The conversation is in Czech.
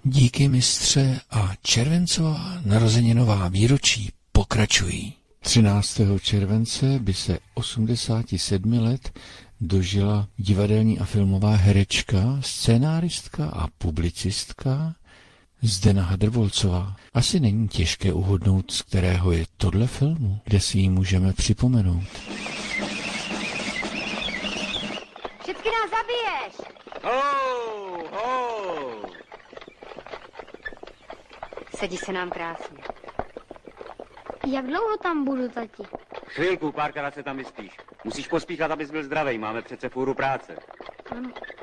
Díky mistře a červencová narozeninová výročí pokračují. 13. července by se 87 let dožila divadelní a filmová herečka, scénáristka a publicistka Zdena Hadrvolcová. Asi není těžké uhodnout, z kterého je tohle filmu, kde si ji můžeme připomenout. Vždycky nás zabiješ! Sedí se nám krásně. Jak dlouho tam budu, tati? Chvilku, párkrát se tam vyspíš. Musíš pospíchat, abys byl zdravej, máme přece fůru práce. Ano.